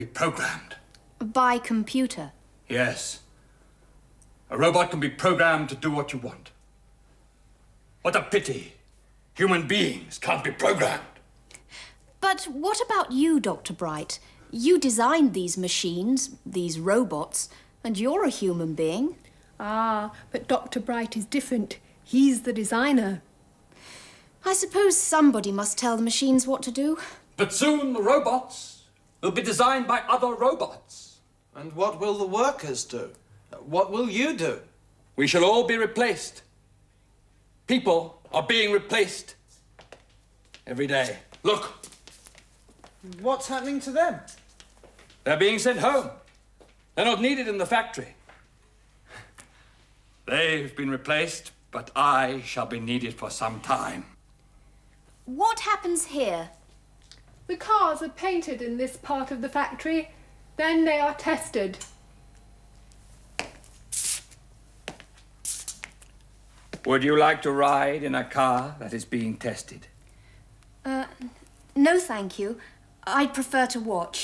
be programmed. By computer? Yes. A robot can be programmed to do what you want. What a pity. Human beings can't be programmed. But what about you, Dr. Bright? You designed these machines, these robots, and you're a human being. Ah, but Dr. Bright is different. He's the designer. I suppose somebody must tell the machines what to do. But soon the robots will be designed by other robots. And what will the workers do? What will you do? We shall all be replaced. People are being replaced every day. Look. What's happening to them? They're being sent home. They're not needed in the factory. They've been replaced, but I shall be needed for some time. What happens here? The cars are painted in this part of the factory. Then they are tested. Would you like to ride in a car that is being tested? No, thank you. I'd prefer to watch.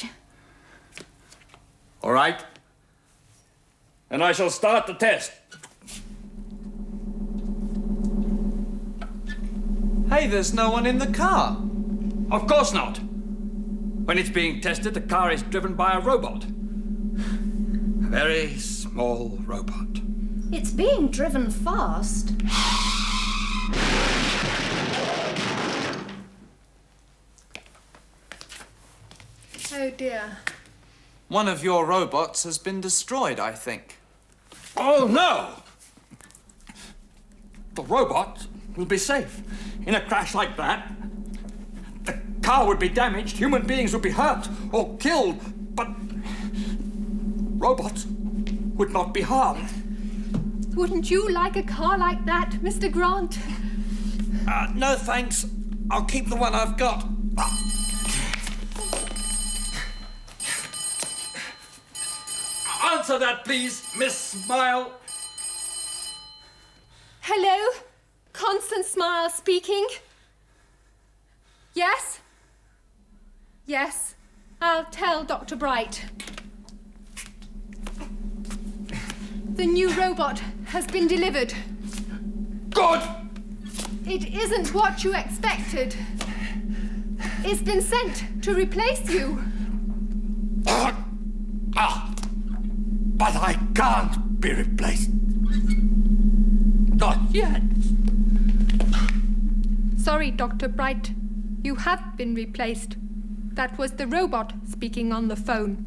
All right. And I shall start the test. Hey, there's no one in the car. Of course not. When it's being tested, the car is driven by a robot. A very small robot. It's being driven fast. Oh dear. One of your robots has been destroyed, I think. Oh, no! The robot will be safe. In a crash like that, the car would be damaged, human beings would be hurt or killed, but robots would not be harmed. Wouldn't you like a car like that, Mr. Grant? No, thanks. I'll keep the one I've got. Answer that, please, Miss Smile. Hello? Constance Smile speaking. Yes? Yes. I'll tell Dr. Bright. The new robot has been delivered. Good! It isn't what you expected. It's been sent to replace you. But I can't be replaced. Not yet. Sorry, Dr. Bright. You have been replaced. That was the robot speaking on the phone.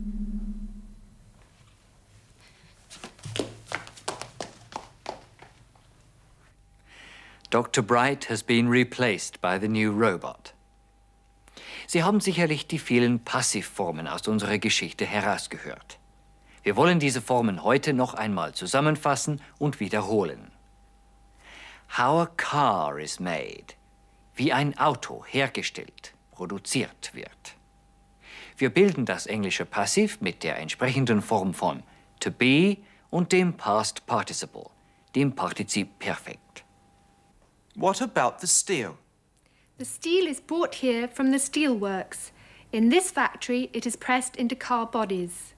Dr. Bright has been replaced by the new robot. Sie haben sicherlich die vielen Passivformen aus unserer Geschichte herausgehört. Wir wollen diese Formen heute noch einmal zusammenfassen und wiederholen. How a car is made. Wie ein Auto hergestellt, produziert wird. Wir bilden das englische Passiv mit der entsprechenden Form von to be und dem Past Participle, dem Partizip Perfekt. What about the steel? The steel is brought here from the steel works. In this factory, it is pressed into car bodies.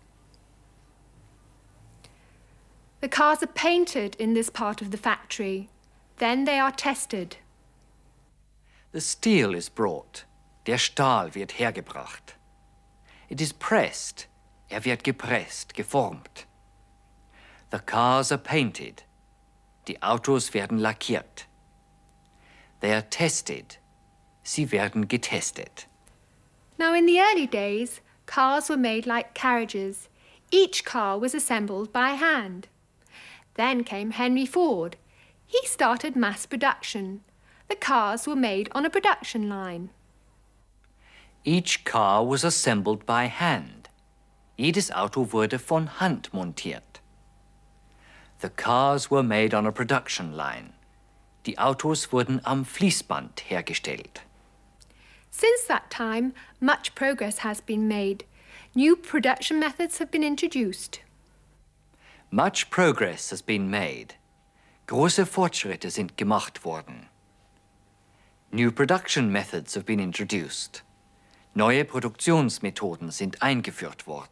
The cars are painted in this part of the factory. Then they are tested. The steel is brought. Der Stahl wird hergebracht. It is pressed. Wird gepresst, geformt. The cars are painted. Die Autos werden lackiert. They are tested. Sie werden getestet. Now, in the early days, cars were made like carriages. Each car was assembled by hand. Then came Henry Ford. He started mass production. The cars were made on a production line. Each car was assembled by hand. Jedes Auto wurde von Hand montiert. The cars were made on a production line. Die Autos wurden am Fließband hergestellt. Since that time, much progress has been made. New production methods have been introduced. Much progress has been made. Große Fortschritte sind gemacht worden. New production methods have been introduced. Neue Produktionsmethoden sind eingeführt worden.